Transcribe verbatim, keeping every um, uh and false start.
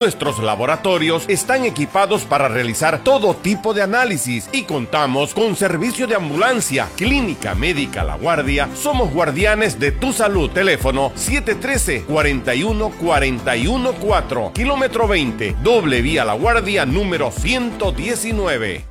Nuestros laboratorios están equipados para realizar todo tipo de análisis y contamos con servicio de ambulancia. Clínica Médica La Guardia. Somos guardianes de tu salud. Teléfono siete uno tres, cuatro uno, cuatro uno cuatro. Kilómetro veinte. Doble vía La Guardia número ciento diecinueve.